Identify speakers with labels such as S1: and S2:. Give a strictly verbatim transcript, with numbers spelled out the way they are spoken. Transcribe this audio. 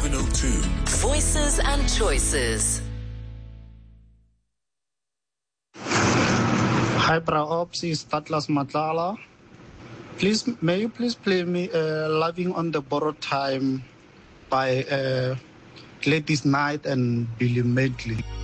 S1: seven oh two.
S2: Voices and Choices.
S3: Hi, Bra Ops, is Tatlas Matlala. Please, may you please play me uh, Loving on the Borrowed Time by uh, Gladys Knight and Billy Medley.